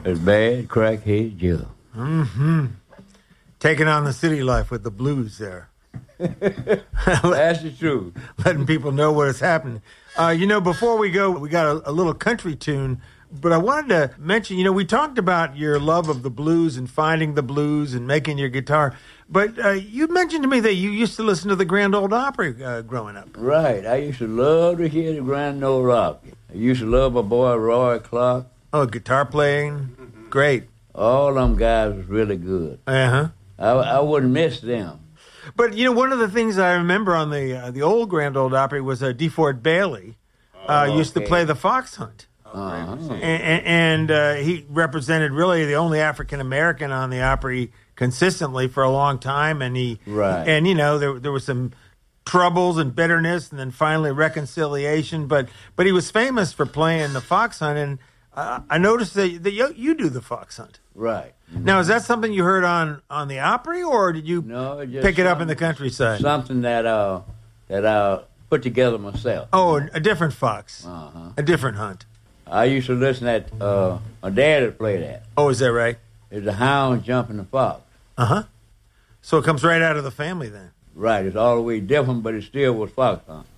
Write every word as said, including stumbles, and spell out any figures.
As bad, crackhead Joe. Mm-hmm. Taking on the city life with the blues there. That's the truth. Letting people know what is happening. Uh, you know, before we go, we got a, a little country tune, but I wanted to mention, you know, we talked about your love of the blues and finding the blues and making your guitar, but uh, you mentioned to me that you used to listen to the Grand Ole Opry uh, growing up. Right. I used to love to hear the Grand Ole Opry. I used to love my boy Roy Clark. Oh, guitar playing? Great. All them guys was really good. Uh-huh. I, I wouldn't miss them. But, you know, one of the things I remember on the uh, the old Grand Ole Opry was uh, DeFord Bailey uh, oh, used okay. to play the fox hunt. Uh-huh. And, and uh, he represented really the only African-American on the Opry consistently for a long time. And, he, right. and you know, there, there was some troubles and bitterness and then finally reconciliation. But but he was famous for playing the fox hunt. And uh, I noticed that, that you, you do the fox hunt. Right. Now, is that something you heard on, on the Opry, or did you no, just pick it up in the countryside? Something that uh that I put together myself. Oh, a different fox. Uh-huh. A different hunt. I used to listen at uh, my dad would play that. Oh, is that right? It's the hound jumping the fox. Uh-huh. So it comes right out of the family then. Right. It's all the way different, but it still was fox hunt.